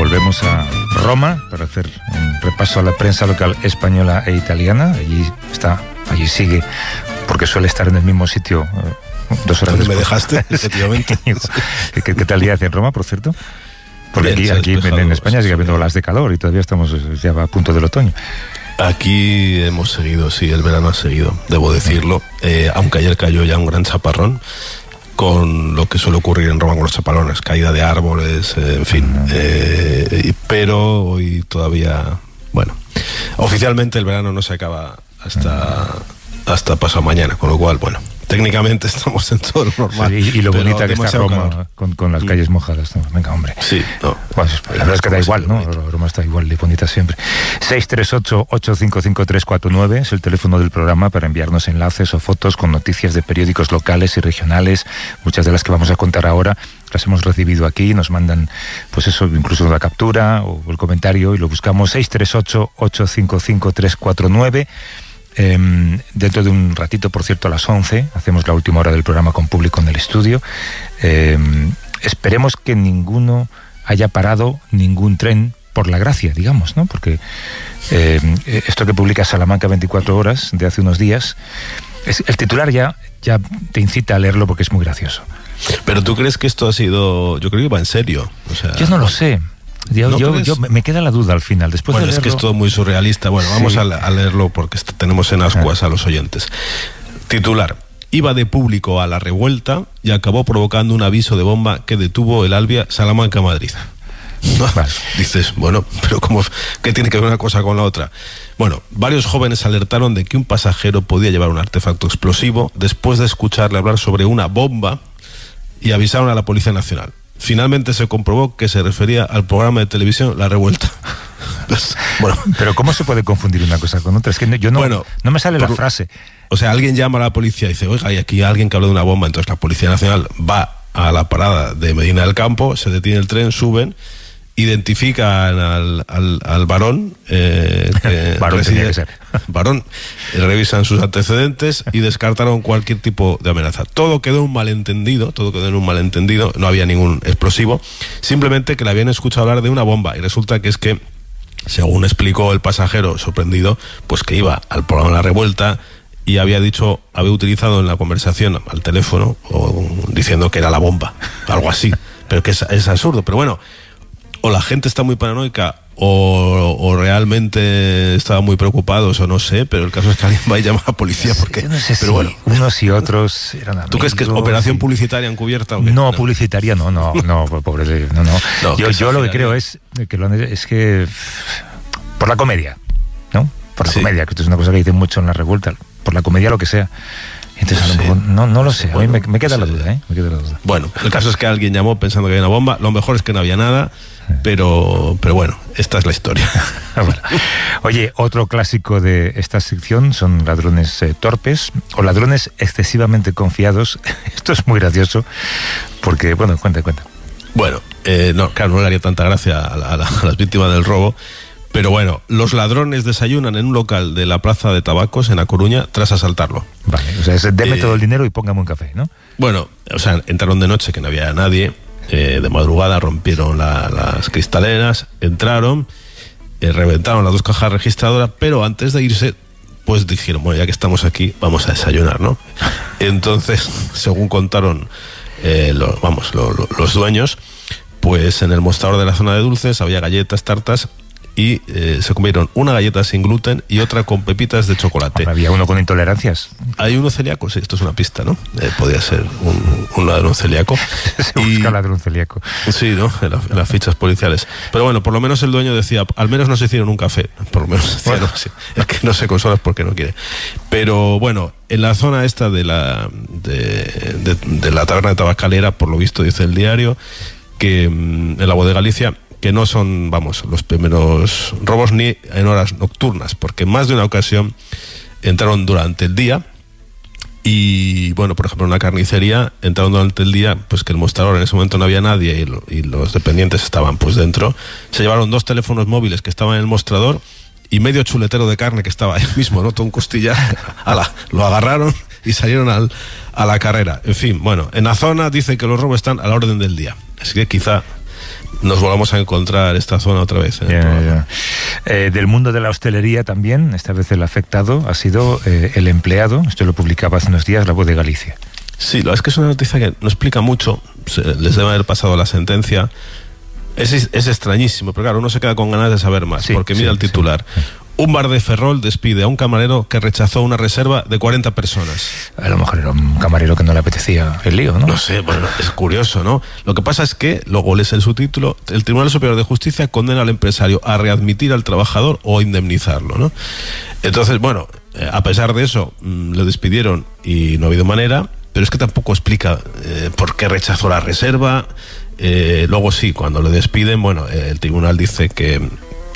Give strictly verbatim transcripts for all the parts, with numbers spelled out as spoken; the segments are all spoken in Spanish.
volvemos a Roma para hacer un repaso a la prensa local española e italiana. Allí está, allí sigue, porque suele estar en el mismo sitio eh, dos horas después. Me dejaste, efectivamente. ¿Qué, qué tal día hace en Roma, por cierto? Porque Bien, aquí, aquí en, en España sigue habiendo olas de calor y todavía estamos ya a punto del otoño. Aquí hemos seguido, sí, el verano ha seguido, debo decirlo, eh, aunque ayer cayó ya un gran chaparrón, con lo que suele ocurrir en Roma con los chaparrones, caída de árboles, eh, en fin, eh, pero hoy todavía, bueno, oficialmente el verano no se acaba hasta, hasta pasado mañana, con lo cual, bueno, técnicamente estamos en todo lo normal. Sí, y lo bonita que está Roma con, con las calles mojadas, ¿no? Venga, hombre. Sí, no. Bueno, la verdad es que da igual, ¿no? Roma está igual de bonita siempre. seis tres ocho, ocho cinco cinco, tres cuatro nueve es el teléfono del programa para enviarnos enlaces o fotos con noticias de periódicos locales y regionales. Muchas de las que vamos a contar ahora las hemos recibido aquí, nos mandan, pues eso, incluso la captura o el comentario, y lo buscamos seis tres ocho, ocho cinco cinco, tres cuatro nueve. Eh, dentro de un ratito, por cierto, a las once, hacemos la última hora del programa con público en el estudio. Eh, esperemos que ninguno haya parado ningún tren por la gracia, digamos, ¿no? Porque eh, esto que publica Salamanca veinticuatro horas de hace unos días, es, el titular ya, ya te incita a leerlo porque es muy gracioso. Pero ¿tú crees que esto ha sido...? Yo creo que va en serio. O sea, yo no lo sé. Yo, ¿No yo, yo, me queda la duda al final. Después bueno, de leerlo... es que es todo muy surrealista. Bueno, vamos sí. a, a leerlo porque tenemos en ascuas a los oyentes. Titular: iba de público a la revuelta y acabó provocando un aviso de bomba que detuvo el Alvia Salamanca-Madrid. Vale. Dices, bueno, pero ¿cómo, ¿qué tiene que ver una cosa con la otra? Bueno, varios jóvenes alertaron de que un pasajero podía llevar un artefacto explosivo después de escucharle hablar sobre una bomba y avisaron a la Policía Nacional. Finalmente se comprobó que se refería al programa de televisión La Revuelta. Pues, bueno. Pero ¿cómo se puede confundir una cosa con otra? Es que no, yo no, bueno, no me sale por, la frase. O sea, alguien llama a la policía y dice, oiga, hay aquí alguien que habla de una bomba. Entonces la Policía Nacional va a la parada de Medina del Campo, se detiene el tren, suben, identifican al, al, al varón, eh, que varón reside, tenía que ser. varón, eh, revisan sus antecedentes y descartaron cualquier tipo de amenaza. Todo quedó un malentendido, todo quedó en un malentendido, no había ningún explosivo, simplemente que le habían escuchado hablar de una bomba, y resulta que es que, según explicó el pasajero sorprendido, pues que iba al programa La Revuelta y había dicho, había utilizado en la conversación al teléfono o, diciendo que era la bomba, algo así, pero que es, es absurdo, pero bueno, o la gente está muy paranoica o, o realmente estaban muy preocupados o no sé, pero el caso es que alguien va y llama a la policía porque... Yo no sé pero si bueno, unos y otros eran amigos. ¿Tú crees que es operación sí. publicitaria encubierta o qué? No, no, publicitaria no, no, no, pobre, no, no. no yo yo lo que creo es que, lo, es que por la comedia, ¿no? Por la sí. comedia, que esto es una cosa que dicen mucho en La Revuelta, por la comedia lo que sea. Entonces, no, a lo mejor, no, no lo sé, bueno, a mí me, me queda sí. la duda, ¿eh? Me queda la duda. Bueno, el caso es que alguien llamó pensando que había una bomba, lo mejor es que no había nada, pero, pero bueno, esta es la historia. Bueno. Oye, otro clásico de esta sección son ladrones eh, torpes o ladrones excesivamente confiados. Esto es muy gracioso porque, bueno, cuenta, cuenta. Bueno, eh, no, claro, no le haría tanta gracia a, la, a, la, a las víctimas del robo. Pero bueno, los ladrones desayunan en un local de la Plaza de Tabacos, en A Coruña, tras asaltarlo. Vale, o sea, es, deme eh, todo el dinero y póngame un café, ¿no? Bueno, o sea, entraron de noche, que no había nadie, eh, de madrugada rompieron la, las cristaleras, entraron, eh, reventaron las dos cajas registradoras, pero antes de irse, pues dijeron, bueno, ya que estamos aquí, vamos a desayunar, ¿no? Entonces, según contaron eh, lo, vamos, lo, lo, los dueños, pues en el mostrador de la zona de dulces había galletas, tartas, y eh, se comieron una galleta sin gluten y otra con pepitas de chocolate. ¿Había uno con intolerancias? Hay uno celíaco, sí, esto es una pista, ¿no? Eh, podría ser un, un ladrón celíaco. Se y, busca ladrón celíaco. Sí, ¿no? En, la, en las fichas policiales. Pero bueno, por lo menos el dueño decía, al menos no se hicieron un café. Por lo menos decía, bueno. no, sí, es que no se consola porque no quiere. Pero bueno, en la zona esta de la, de, de, de la taberna de Tabacalera, por lo visto dice el diario, que en la Voz de Galicia, que no son, vamos, los primeros robos ni en horas nocturnas, porque en más de una ocasión entraron durante el día y, bueno, por ejemplo, en una carnicería entraron durante el día, pues que el mostrador en ese momento no había nadie y, lo, y los dependientes estaban pues dentro, se llevaron dos teléfonos móviles que estaban en el mostrador y medio chuletero de carne que estaba ahí mismo, ¿no? Todo un costillar, ala, lo agarraron y salieron al, a la carrera. En fin, bueno, en la zona dice que los robos están a la orden del día, así que quizá nos volvamos a encontrar esta zona otra vez. Ya, ya. Eh, del mundo de la hostelería también, esta vez el afectado ha sido eh, el empleado. Esto lo publicaba hace unos días La Voz de Galicia. Sí, la verdad es que es una noticia que no explica mucho. Se, les debe haber pasado la sentencia. Es, es extrañísimo, pero claro, uno se queda con ganas de saber más, sí, porque mira sí, el titular. Sí, sí. Un bar de Ferrol despide a un camarero que rechazó una reserva de cuarenta personas. A lo mejor era un camarero que no le apetecía el lío, ¿no? No sé, bueno, es curioso, ¿no? Lo que pasa es que, luego lees el subtítulo, el Tribunal Superior de Justicia condena al empresario a readmitir al trabajador o indemnizarlo, ¿no? Entonces, bueno, a pesar de eso, mmm, lo despidieron y no ha habido manera, pero es que tampoco explica eh, por qué rechazó la reserva. Eh, luego sí, cuando lo despiden, bueno, eh, el tribunal dice que...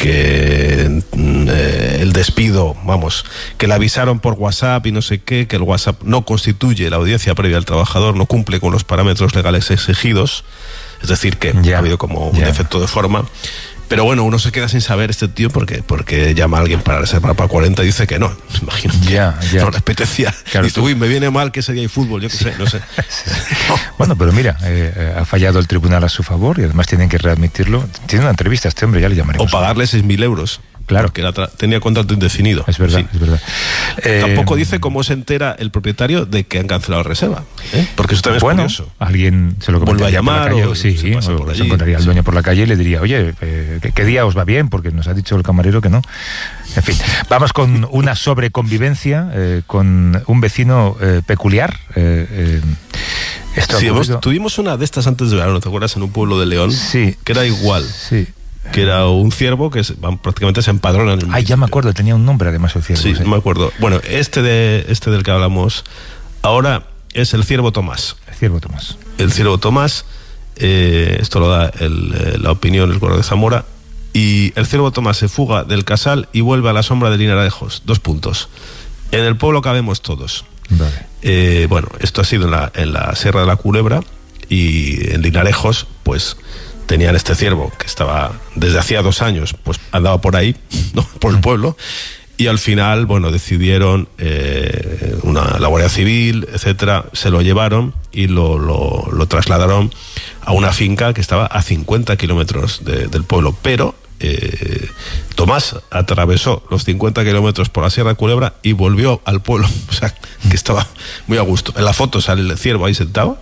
que eh, el despido, vamos, que le avisaron por WhatsApp y no sé qué, que el WhatsApp no constituye la audiencia previa al trabajador, no cumple con los parámetros legales exigidos, es decir, que yeah, ha habido como un yeah. defecto de forma. Pero bueno, uno se queda sin saber este tío porque, porque llama a alguien para reservar para cuarenta y dice que no. Me imagino que yeah, yeah. no le apetecía. Claro, dice, uy, me viene mal que ese día hay fútbol, yo qué sí. sé, no sé. no. Bueno, pero mira, eh, ha fallado el tribunal a su favor y además tienen que readmitirlo. Tiene una entrevista a este hombre, ya le llamaremos. O pagarle seis mil euros. Claro. Porque la tra- tenía contrato indefinido. Es verdad, sí. es verdad. Eh, Tampoco dice cómo se entera el propietario de que han cancelado la reserva. ¿eh? Porque eso también bueno, es curioso. Alguien se lo vuelve a llamar calle, o, sí, se, o por se encontraría al dueño por la calle y le diría, oye, eh, ¿qué día os va bien? Porque nos ha dicho el camarero que no. En fin, vamos con una sobreconvivencia eh, con un vecino eh, peculiar. Eh, eh, esto sí, hemos, tuvimos una de estas antes de verano, ¿te acuerdas? En un pueblo de León. Sí. Que era igual. Sí. Que era un ciervo que se, prácticamente se empadrona en el municipio. Ay, ya me acuerdo, tenía un nombre además el ciervo. Sí, sí, me acuerdo. Bueno, este de este del que hablamos ahora es el ciervo Tomás. El ciervo Tomás. El ciervo Tomás, eh, esto lo da el, la opinión el Correo de Zamora, y el ciervo Tomás se fuga del casal y vuelve a la sombra de Linarejos. Dos puntos. En el pueblo cabemos todos. Vale. Eh, bueno, esto ha sido en la, en la Sierra de la Culebra y en Linarejos, pues... tenían este ciervo que estaba desde hacía dos años, pues andaba por ahí, ¿no? Por el pueblo, y al final, bueno, decidieron eh, una, la Guardia Civil, etcétera, se lo llevaron y lo, lo, lo trasladaron a una finca que estaba a cincuenta kilómetros de, del pueblo, pero eh, Tomás atravesó los cincuenta kilómetros por la Sierra de Culebra y volvió al pueblo, o sea, que estaba muy a gusto. En la foto sale el ciervo ahí sentado.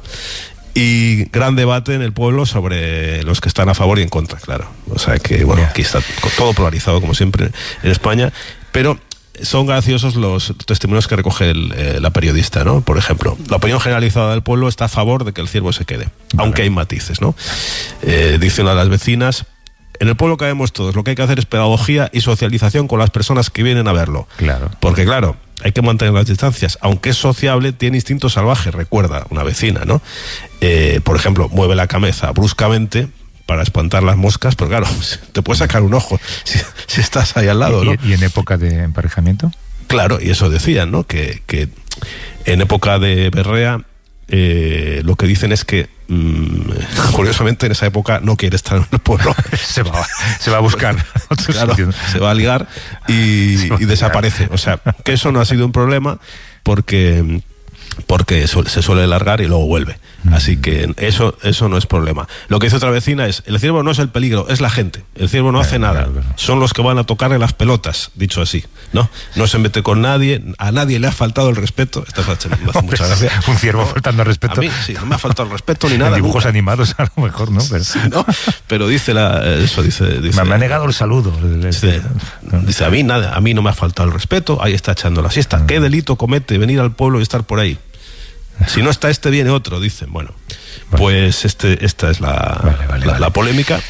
Y gran debate en el pueblo sobre los que están a favor y en contra, claro. O sea que, bueno, aquí está todo polarizado, como siempre, en España. Pero son graciosos los testimonios que recoge el, eh, la periodista, ¿no? Por ejemplo, la opinión generalizada del pueblo está a favor de que el ciervo se quede, vale. aunque hay matices, ¿no? Eh, dice una de las vecinas... En el pueblo caemos todos, lo que hay que hacer es pedagogía y socialización con las personas que vienen a verlo. Claro. Porque claro, hay que mantener las distancias. Aunque es sociable, tiene instinto salvaje, recuerda una vecina, ¿no? Eh, por ejemplo, mueve la cabeza bruscamente para espantar las moscas, pero claro, te puede sacar un ojo si, si estás ahí al lado, ¿no? ¿Y, y en época de emparejamiento? Claro, y eso decían, ¿no? Que, que en época de berrea, eh, lo que dicen es que curiosamente en esa época no quiere estar en el pueblo. se, va, se va a buscar otro claro, sitio. Se va a ligar y, y desaparece. O sea, que eso no ha sido un problema porque porque se suele largar y luego vuelve. Así que eso eso no es problema. Lo que dice otra vecina es, el ciervo no es el peligro, es la gente. El ciervo no hace nada. Son los que van a tocarle las pelotas, dicho así, ¿no? No se mete con nadie, a nadie le ha faltado el respeto. Esta frase me hace mucha gracia. Un ciervo no, faltando al respeto. A mí sí, no me ha faltado el respeto ni nada. En dibujos nunca. Animados a lo mejor, ¿no? Pero, sí, ¿no? Pero dice la, eso dice, dice me ha negado el saludo. Dice, dice, a mí nada, a mí no me ha faltado el respeto, ahí está echando la siesta. ¿Qué delito comete venir al pueblo y estar por ahí? Si no está este, viene otro, dicen. Bueno, vale. pues este, esta es la, vale, vale, la, vale. la polémica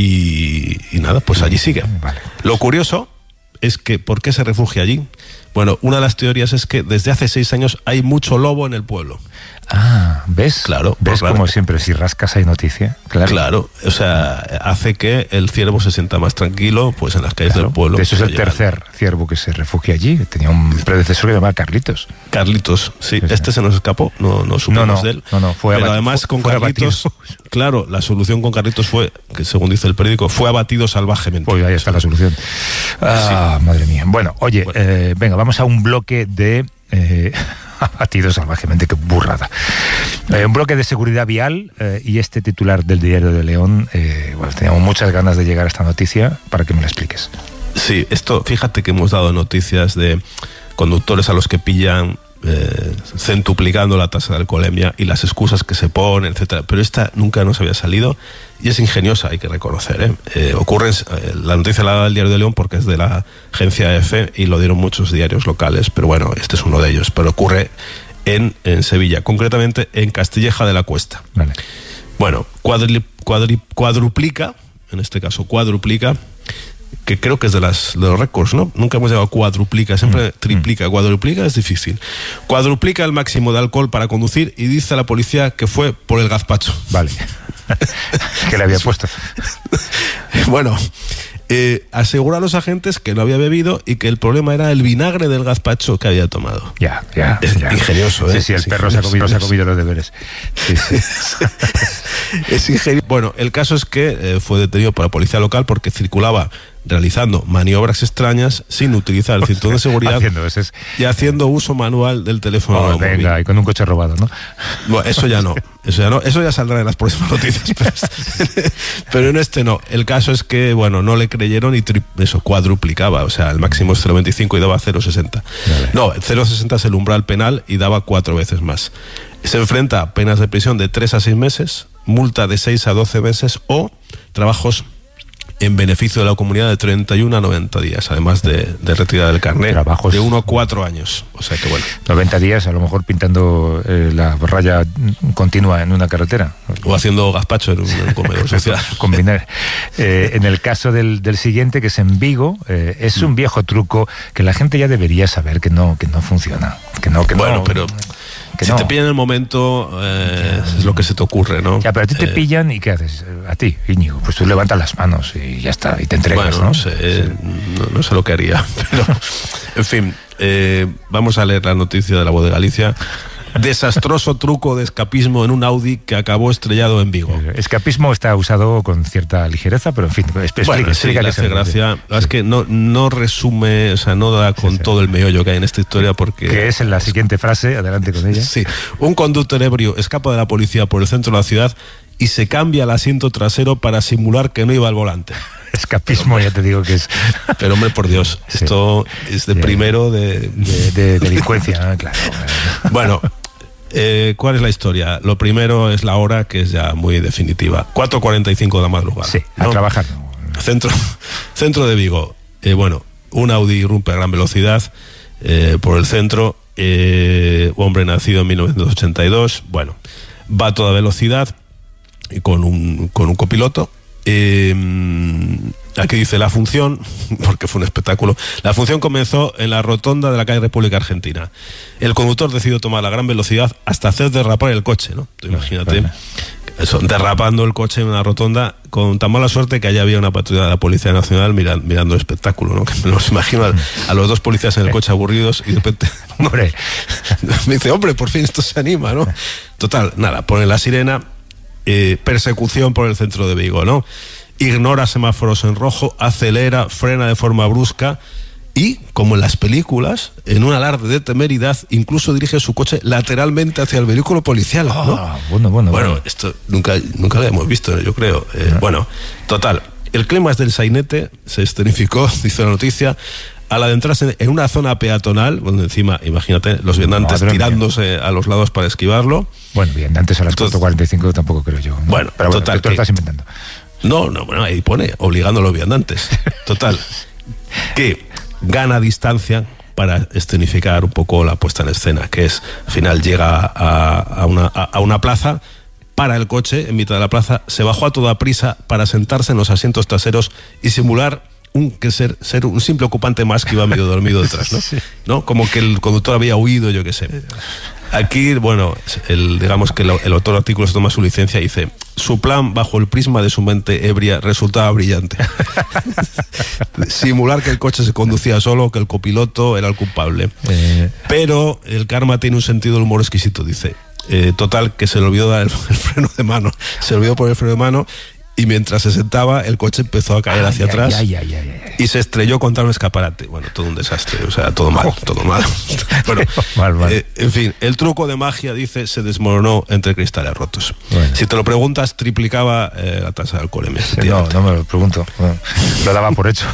y, y nada, pues allí sigue. Vale. Lo curioso es que, ¿por qué se refugia allí? Bueno, una de las teorías es que desde hace seis años hay mucho lobo en el pueblo. Ah, ¿ves? Claro. ¿Ves claro. como siempre, si rascas hay noticia? Claro. Claro, o sea, hace que el ciervo se sienta más tranquilo pues en las calles claro. del pueblo. De eso es el tercer llegan. ciervo que se refugia allí. Tenía un predecesor que se llamaba Carlitos. Carlitos, sí. sí este sí. se nos escapó, no, no supimos no, no, de él. No, no, fue Pero abatido, además con fue Carlitos, abatido. Claro, la solución con Carlitos fue, que según dice el periódico, fue abatido salvajemente. Pues ahí está la solución. Ah, sí. Madre mía. Bueno, oye, bueno. Eh, venga, vamos a un bloque de... Eh, abatido salvajemente, qué burrada. Eh, un bloque de seguridad vial eh, y este titular del Diario de León, eh, bueno, teníamos muchas ganas de llegar a esta noticia para que me la expliques. Sí, esto, fíjate que hemos dado noticias de conductores a los que pillan eh, centuplicando la tasa de alcoholemia y las excusas que se ponen, etcétera. Pero esta nunca nos había salido y es ingeniosa, hay que reconocer. ¿eh? Eh, ocurre, eh, la noticia la da el Diario de León porque es de la agencia EFE y lo dieron muchos diarios locales, pero bueno, este es uno de ellos. Pero ocurre en, en Sevilla, concretamente en Castilleja de la Cuesta. Vale. Bueno, cuadri, cuadri, cuadruplica, en este caso cuadruplica, que creo que es de, las, de los récords, ¿no? Nunca hemos llegado a cuadruplica, siempre mm. triplica. Cuadruplica es difícil. Cuadruplica el máximo de alcohol para conducir y dice a la policía que fue por el gazpacho. Vale. ¿Qué le había puesto? Bueno, eh, asegura a los agentes que no había bebido y que el problema era el vinagre del gazpacho que había tomado. Ya, ya. Es ya. ingenioso, ¿eh? Sí, sí, el es perro se ha, comido, se ha comido los deberes. Sí, sí. Es ingenioso. Bueno, el caso es que eh, fue detenido por la policía local porque circulaba realizando maniobras extrañas sin utilizar el cinturón de seguridad haciendo, es... y haciendo uso manual del teléfono oh, móvil. Venga, y con un coche robado, ¿no? Bueno, eso ya no, eso ya no, eso ya saldrá en las próximas noticias, pero, pero en este no. El caso es que, bueno, no le creyeron y tri, eso, cuadruplicaba, o sea, el máximo es cero coma veinticinco y daba cero coma sesenta. Vale. No, el cero coma sesenta es el umbral penal y daba cuatro veces más. Se enfrenta a penas de prisión de tres a seis meses, multa de seis a doce meses o trabajos en beneficio de la comunidad de treinta y uno a noventa días, además de, de retirada del carnet. Trabajos de uno a cuatro años. O sea que bueno. noventa días, a lo mejor pintando eh, la raya continua en una carretera. O haciendo gazpacho en un, en un comedor social. Combinar. Eh, en el caso del, del siguiente, que es en Vigo, eh, es un viejo truco que la gente ya debería saber que no, que no funciona. Que no, que bueno, no, pero... Que si no. te pillan en el momento, eh, es lo que se te ocurre, ¿no? Ya, pero a ti te eh, pillan y ¿qué haces? A ti, Íñigo, pues tú levantas las manos y ya está, y te entregas, bueno, ¿no? no sé, eh, sí. no, no sé lo que haría, pero, en fin, eh, vamos a leer la noticia de La Voz de Galicia. Desastroso truco de escapismo en un Audi que acabó estrellado en Vigo. Escapismo está usado con cierta ligereza, pero en fin, explica, bueno, sí, explica le hace gracia. Sí. Es que no, no resume, o sea, no da con sí, sí. todo el meollo que hay en esta historia porque... Que es en la siguiente frase, adelante con ella. Sí, un conductor ebrio escapa de la policía por el centro de la ciudad y se cambia el asiento trasero para simular que no iba al volante. Escapismo, pero, ya te digo que es... Pero hombre, por Dios, sí. esto es de sí. primero de... De, de delincuencia, claro. Bueno... Eh, ¿Cuál es la historia? Lo primero es la hora, que es ya muy definitiva. cuatro cuarenta y cinco de la madrugada. Sí, a ¿no? trabajar. Centro, centro de Vigo. Eh, bueno, un Audi irrumpe a gran velocidad eh, por el centro. Eh, hombre nacido en mil novecientos ochenta y dos. Bueno, va a toda velocidad con un, con un copiloto. Eh, aquí dice la función, porque fue un espectáculo. La función comenzó en la rotonda de la calle República Argentina. El conductor decidió tomar la gran velocidad hasta hacer derrapar el coche, ¿no? Tú imagínate, eso, derrapando el coche en una rotonda con tan mala suerte que allá había una patrulla de la Policía Nacional mirando, mirando el espectáculo, ¿no? Que me los imagino a, a los dos policías en el coche aburridos y de repente, hombre, me dice, hombre, por fin esto se anima, ¿no? Total, nada, pone la sirena. Eh, persecución por el centro de Vigo, ¿no? Ignora semáforos en rojo, acelera, frena de forma brusca y, como en las películas, en un alarde de temeridad, incluso dirige su coche lateralmente hacia el vehículo policial, ¿no? Oh, bueno, bueno, bueno, bueno. esto nunca, nunca lo hemos visto, yo creo. Eh, no. Bueno, total, el clímax del sainete se escenificó, dice la noticia, al adentrarse en una zona peatonal, donde encima, imagínate, los viandantes Madre tirándose mía. a los lados para esquivarlo. Bueno, viandantes a las cuatro cuarenta y cinco tampoco creo yo, ¿no? Bueno, pero bueno, total. Tú lo estás inventando. No, no, bueno, ahí pone, obligando a los viandantes. Total, que gana distancia para escenificar un poco la puesta en escena, que es, al final llega a, a, una, a, a una plaza, para el coche en mitad de la plaza, se bajó a toda prisa para sentarse en los asientos traseros y simular un que ser ser un simple ocupante más que iba medio dormido detrás, ¿no? Sí. ¿No? Como que el conductor había huido, yo qué sé. Aquí, bueno, el, digamos que el, el autor del artículo se toma su licencia y dice: su plan bajo el prisma de su mente ebria resultaba brillante. Simular que el coche se conducía solo, que el copiloto era el culpable. Eh... Pero el karma tiene un sentido del humor exquisito, dice. Eh, total, que se le olvidó dar el, el freno de mano. Se le olvidó poner el freno de mano. Y mientras se sentaba, el coche empezó a caer hacia ay, atrás. Ay, ay, ay, ay, ay. y se estrelló contra un escaparate. Bueno, todo un desastre, o sea, todo mal, todo mal. Bueno, mal, mal. Eh, en fin, el truco de magia, dice, se desmoronó entre cristales rotos. Bueno. Si te lo preguntas, triplicaba eh, la tasa de alcoholemia. Sí, no, no me lo pregunto, bueno, lo daba por hecho.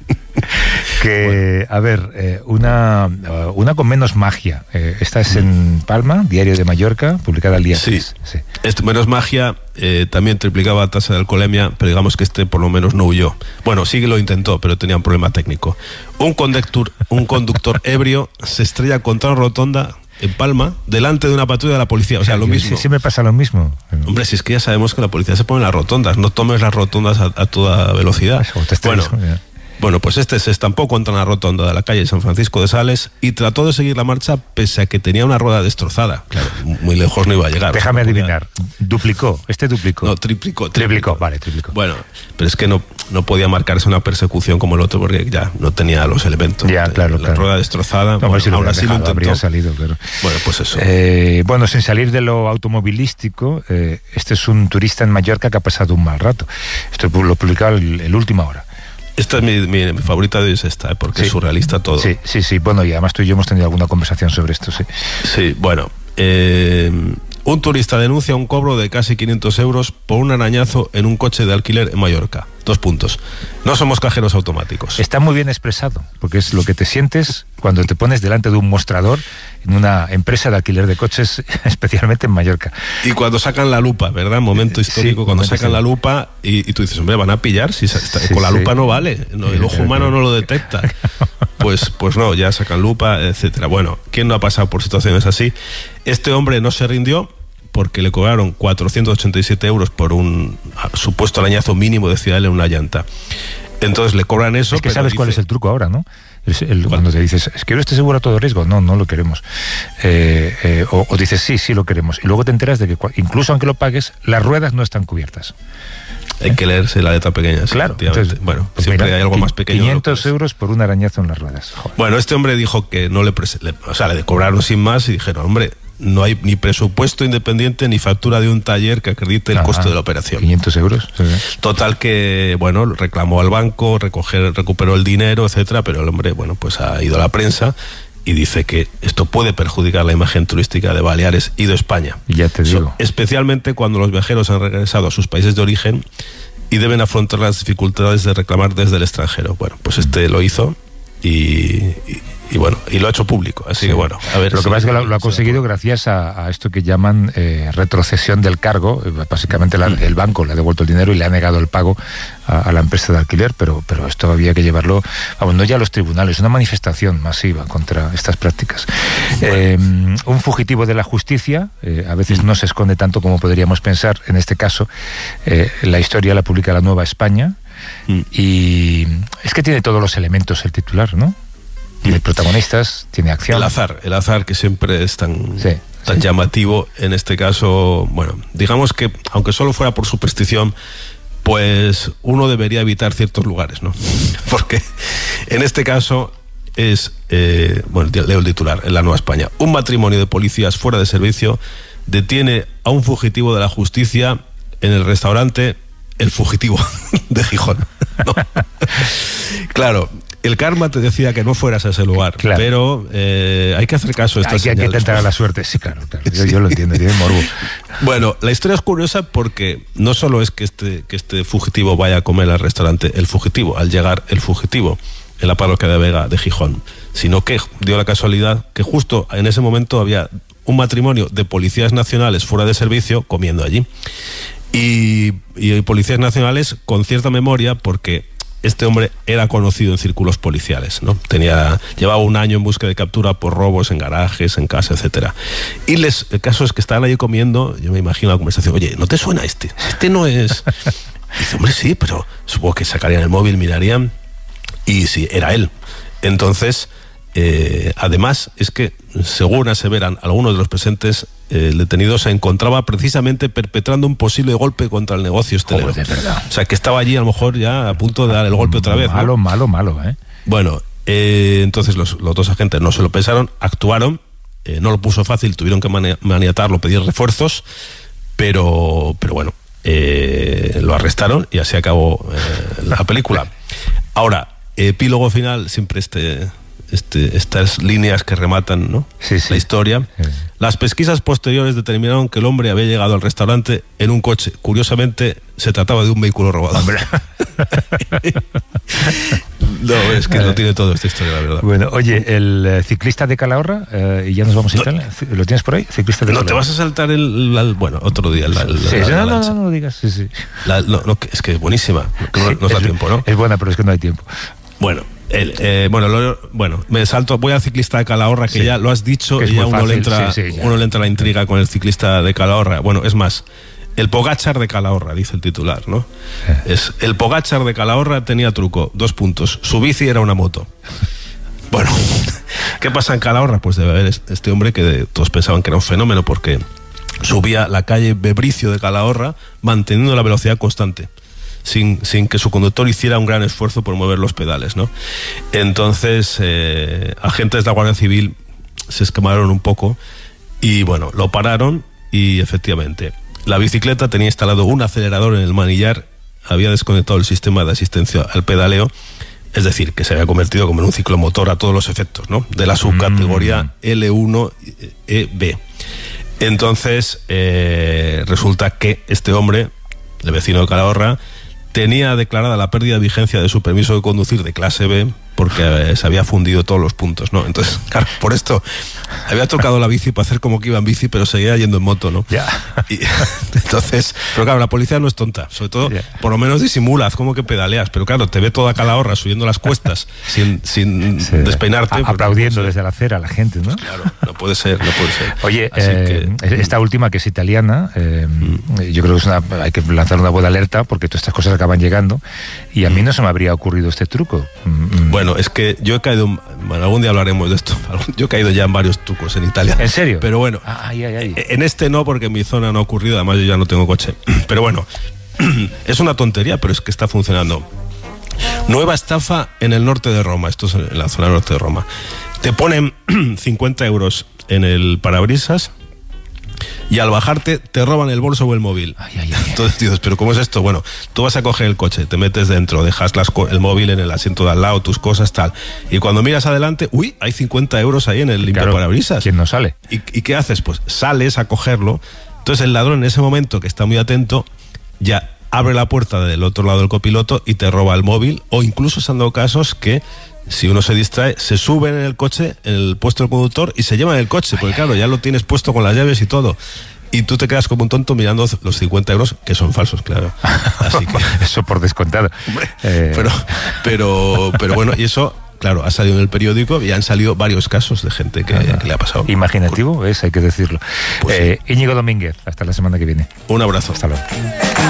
Que, a ver, eh, una, una con menos magia. Eh, esta es en Palma, Diario de Mallorca, publicada el día sí. seis. Sí. Este, menos magia, eh, también triplicaba la tasa de alcoholemia, pero digamos que este por lo menos no huyó. Bueno, sí que lo intentó, pero tenía un problema técnico. Un conductor, un conductor ebrio se estrella contra una rotonda en Palma, delante de una patrulla de la policía. O sea, lo mismo. Sí, sí me pasa lo mismo. Hombre, si es que ya sabemos que la policía se pone en las rotondas, no tomes las rotondas a, a toda velocidad. Bueno, Bueno, pues este se estampó contra una rotonda de la calle San Francisco de Sales y trató de seguir la marcha pese a que tenía una rueda destrozada. Claro, muy lejos no iba a llegar. Déjame o sea, no adivinar. Podía... ¿Duplicó? ¿Este duplicó? No, triplicó. Triplicó, triplicó. Vale, triplicó. Bueno, pero es que no, no podía marcarse una persecución como el otro porque ya no tenía los elementos. Ya, claro, La claro. rueda destrozada, no, bueno, si ahora sí lo intentó. Habría salido, claro. Bueno, pues eso. Eh, bueno, sin salir de lo automovilístico, eh, este es un turista en Mallorca que ha pasado un mal rato. Esto lo publicaba el, el Última Hora. Esta es mi, mi, mi favorita de hoy, es esta, ¿eh? Porque sí. Es surrealista todo. Sí, sí, sí. Bueno, y además tú y yo hemos tenido alguna conversación sobre esto, sí. Sí, bueno. Eh, un turista denuncia un cobro de casi quinientos euros por un arañazo en un coche de alquiler en Mallorca. Dos puntos. No somos cajeros automáticos. Está muy bien expresado, porque es lo que te sientes cuando te pones delante de un mostrador en una empresa de alquiler de coches, especialmente en Mallorca. Y cuando sacan la lupa, ¿verdad? Momento histórico, sí, cuando momento sacan sí. la lupa y, y tú dices, hombre, van a pillar, si sí, con la lupa sí. no vale, no, el ojo humano no lo detecta. Pues, pues no, ya sacan lupa, etcétera. Bueno, ¿quién no ha pasado por situaciones así? Este hombre no se rindió porque le cobraron cuatrocientos ochenta y siete euros por un supuesto arañazo mínimo, decía él, en una llanta. Entonces le cobran eso. Es que sabes dice... cuál es el truco ahora, ¿no? El, el, cuando te dices, es que este seguro a todo riesgo, no, no lo queremos. Eh, eh, o, o dices, sí, sí lo queremos. Y luego te enteras de que incluso aunque lo pagues, las ruedas no están cubiertas. Hay que leerse la letra pequeña. Claro. Entonces, bueno, pues siempre mira, hay algo más pequeño. quinientos euros por un arañazo en las ruedas. Joder. Bueno, este hombre dijo que no le, le... O sea, le cobraron sin más y dijeron, hombre, no hay ni presupuesto independiente ni factura de un taller que acredite el Ajá, costo de la operación. quinientos euros. Sí. Total que, bueno, reclamó al banco, recoger, recuperó el dinero, etcétera, pero el hombre, bueno, pues ha ido a la prensa y dice que esto puede perjudicar la imagen turística de Baleares y de España. Ya te digo. So, especialmente cuando los viajeros han regresado a sus países de origen y deben afrontar las dificultades de reclamar desde el extranjero. Bueno, pues este lo hizo y... y Y bueno, y lo ha hecho público, así sí. que bueno, a ver. Lo si que pasa es que lo, lo ha conseguido gracias a, a esto que llaman eh, retrocesión del cargo. Básicamente la, el banco le ha devuelto el dinero y le ha negado el pago a, a la empresa de alquiler, pero, pero esto había que llevarlo, vamos, no ya a los tribunales, una manifestación masiva contra estas prácticas. Bueno. Eh, un fugitivo de la justicia, eh, a veces no se esconde tanto como podríamos pensar. En este caso, eh, la historia la publica La Nueva España y es que tiene todos los elementos el titular, ¿no? Tiene protagonistas, tiene acción. El azar, el azar que siempre es tan, sí, tan sí. llamativo. En este caso, bueno, digamos que aunque solo fuera por superstición, pues uno debería evitar ciertos lugares, ¿no? Porque en este caso es, eh, bueno, leo el titular, en La Nueva España. Un matrimonio de policías fuera de servicio detiene a un fugitivo de la justicia en el restaurante El Fugitivo de Gijón. ¿No? Claro. El karma te decía que no fueras a ese lugar, claro. pero eh, hay que hacer caso a estas hay, hay que tentar a la suerte, sí, claro, claro. Yo, sí. yo lo entiendo, tiene morbo. Bueno, la historia es curiosa porque no solo es que este, que este fugitivo vaya a comer al restaurante El Fugitivo, al llegar El Fugitivo en la parroquia de Vega de Gijón, sino que dio la casualidad que justo en ese momento había un matrimonio de policías nacionales fuera de servicio comiendo allí. Y, y policías nacionales con cierta memoria porque este hombre era conocido en círculos policiales, ¿no? Tenía, llevaba un año en búsqueda de captura por robos en garajes, en casa, etcétera. Y les, el caso es que estaban allí comiendo, yo me imagino la conversación, oye, ¿no te suena este? Este no es... Y dice, hombre, sí, pero supongo que sacarían el móvil, mirarían, y sí, era él. Entonces, eh, además, es que, según aseveran algunos de los presentes, eh, el detenido se encontraba precisamente perpetrando un posible golpe contra el negocio hostelero. Joder, de verdad. O sea, que estaba allí a lo mejor ya a punto de dar el golpe otra vez. Malo, ¿no? malo, malo, ¿eh? Bueno, eh, entonces los, los dos agentes no se lo pensaron, actuaron, eh, no lo puso fácil, tuvieron que mani- maniatarlo, pedir refuerzos, pero, pero bueno, eh, lo arrestaron y así acabó eh, la película. Ahora, epílogo final, siempre este, este, estas líneas que rematan, ¿no? Sí, sí. La historia. Sí. Las pesquisas posteriores determinaron que el hombre había llegado al restaurante en un coche. Curiosamente, se trataba de un vehículo robado. Hombre. No, es que lo tiene todo esta historia, la verdad. Bueno, oye, el eh, ciclista de Calahorra, eh, y ya nos vamos a Italia. No, ¿lo tienes por ahí? Ciclista de no, Calahorra. te vas a saltar el, el, el bueno, otro día. La, la, sí, la, sí, la, no, la no, no, no lo digas, sí, sí. La, no, no, es que es buenísima, que no, Sí, nos da es, tiempo, ¿no? Es buena, pero es que no hay tiempo. Bueno, el, eh, bueno, lo, bueno, me salto, voy al ciclista de Calahorra, que sí, ya lo has dicho, y ya uno, le entra, sí, sí, uno le entra la intriga con el ciclista de Calahorra. Bueno, es más, el Pogačar de Calahorra, dice el titular, ¿no? Eh. Es, el Pogačar de Calahorra tenía truco, dos puntos. Su bici era una moto. Bueno, ¿qué pasa en Calahorra? Pues debe haber este hombre que todos pensaban que era un fenómeno porque subía la calle Bebricio de Calahorra manteniendo la velocidad constante, sin, sin que su conductor hiciera un gran esfuerzo por mover los pedales, ¿no? Entonces, eh, agentes de la Guardia Civil se escamaron un poco y, bueno, lo pararon y, efectivamente, la bicicleta tenía instalado un acelerador en el manillar, había desconectado el sistema de asistencia al pedaleo, es decir, que se había convertido como en un ciclomotor a todos los efectos, ¿no? De la subcategoría mm. L uno E B. Entonces, eh, resulta que este hombre, el vecino de Calahorra, tenía declarada la pérdida de vigencia de su permiso de conducir de clase B porque eh, se había fundido todos los puntos, ¿no? Entonces, claro, por esto había tocado la bici para hacer como que iba en bici, pero seguía yendo en moto, ¿no? Ya. Y, entonces, pero claro, la policía no es tonta, sobre todo, yeah. por lo menos disimula, haz como que pedaleas, pero claro, te ve toda Calahorra subiendo las cuestas sin, sin sí. despeinarte. A, aplaudiendo desde la acera a la gente, ¿no? Claro, no puede ser, no puede ser. Oye, eh, que, esta última que es italiana, eh, mm. yo creo que es una, hay que lanzar una buena alerta porque todas estas cosas acaban llegando y a mí no se me habría ocurrido este truco. Bueno, es que yo he caído, bueno, algún día hablaremos de esto, yo he caído ya en varios trucos en Italia. ¿En serio? Pero bueno, ay, ay, ay. en este no, porque en mi zona no ha ocurrido, además yo ya no tengo coche. Pero bueno, es una tontería, pero es que está funcionando. Nueva estafa en el norte de Roma, esto es en la zona norte de Roma. Te ponen cincuenta euros en el parabrisas y al bajarte te roban el bolso o el móvil. Ay, ay, ay. Entonces dices, ¿pero cómo es esto? Bueno, tú vas a coger el coche, te metes dentro, dejas las, el móvil en el asiento de al lado, tus cosas, tal. Y cuando miras adelante, uy, hay cincuenta euros ahí en el claro, limpiaparabrisas. ¿Quién no sale? ¿Y, ¿Y qué haces? Pues sales a cogerlo. Entonces el ladrón en ese momento, que está muy atento, ya abre la puerta del otro lado del copiloto y te roba el móvil, o incluso se han dado casos que si uno se distrae, se suben en el coche, en el puesto del conductor y se llevan el coche, porque claro, ya lo tienes puesto con las llaves y todo. Y tú te quedas como un tonto mirando los cincuenta euros, que son falsos, claro. Así que eso por descontado. Hombre, eh... pero, pero, pero bueno, y eso, claro, ha salido en el periódico y han salido varios casos de gente que, ah, que le ha pasado. Imaginativo, es, hay que decirlo. Pues eh, sí. Íñigo Domínguez, hasta la semana que viene. Un abrazo. Hasta luego.